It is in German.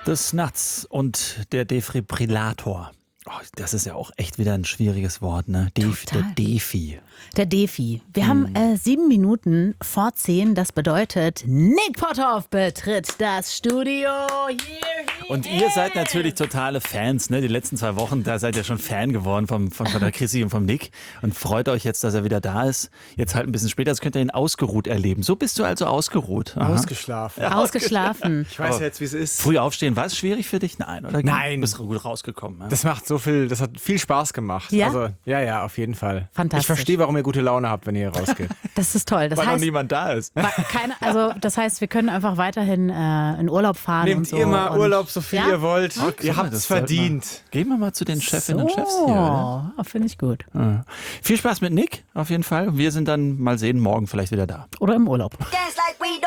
Des Nachts und der Defibrillator. Oh, das ist ja auch echt wieder ein schwieriges Wort, ne? Der Defi. Der Defi. Wir haben 7 Minuten vor 10. Das bedeutet, Nick Potthoff betritt das Studio. Und ihr seid natürlich totale Fans, ne? Die letzten 2 Wochen, da seid ihr schon Fan geworden von der Chrissy und vom Nick und freut euch jetzt, dass er wieder da ist. Jetzt halt ein bisschen später, jetzt könnt ihr ihn ausgeruht erleben. So bist du also ausgeruht. Aha. Ausgeschlafen. Ja, ausgeschlafen. Ich weiß ja jetzt, wie es ist. Früh aufstehen, war es schwierig für dich? Nein, oder? Nein. Bist du gut rausgekommen? Ja? Das macht so viel, das hat viel Spaß gemacht. Ja? Also, ja, auf jeden Fall. Fantastisch. Ich verstehe, warum ihr gute Laune habt, wenn ihr hier rausgeht. Das ist toll. Das Weil noch heißt, niemand da ist. das heißt, wir können einfach weiterhin in Urlaub fahren. Nehmt und so ihr mal und Urlaub, so viel Ja? ihr wollt. Ihr habt Das es verdient. Gehen wir mal zu den Chefinnen und Chefs so, hier, oder? finde ich gut. Ja. Viel Spaß mit Nick, auf jeden Fall. Wir sind dann mal sehen, morgen vielleicht wieder da. Oder im Urlaub. Dance like we don't